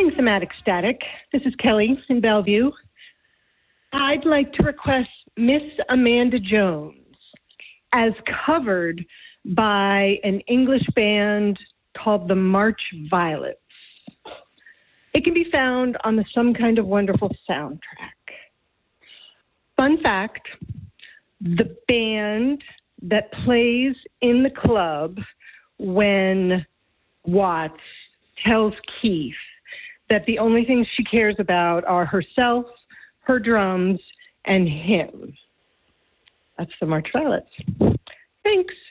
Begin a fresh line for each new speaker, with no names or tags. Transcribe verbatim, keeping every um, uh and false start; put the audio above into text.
evening, Thematic Static. This is Kelly in Bellevue. I'd like to request Miss Amanda Jones as covered by an English band called the March Violets. It can be found on the Some Kind of Wonderful soundtrack. Fun fact, the band that plays in the club when Watts tells Keith that the only things she cares about are herself, her drums, and him. That's the March Violets. Thanks.